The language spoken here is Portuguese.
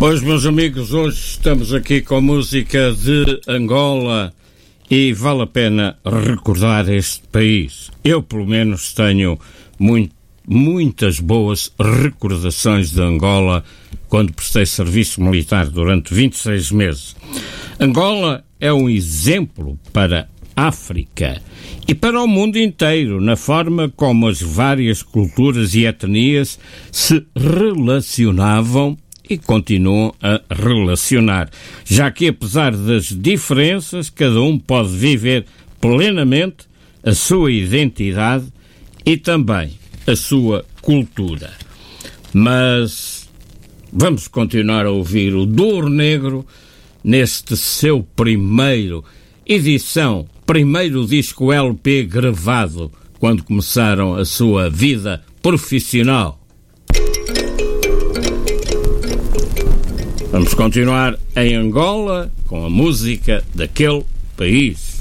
Pois, meus amigos, hoje estamos aqui com música de Angola e vale a pena recordar este país. Eu, pelo menos, tenho muitas boas recordações de Angola quando prestei serviço militar durante 26 meses. Angola é um exemplo para a África e para o mundo inteiro na forma como as várias culturas e etnias se relacionavam e continuam a relacionar, já que apesar das diferenças, cada um pode viver plenamente a sua identidade e também a sua cultura. Mas vamos continuar a ouvir o Douro Negro neste seu primeiro disco LP gravado quando começaram a sua vida profissional. Vamos continuar em Angola com a música daquele país.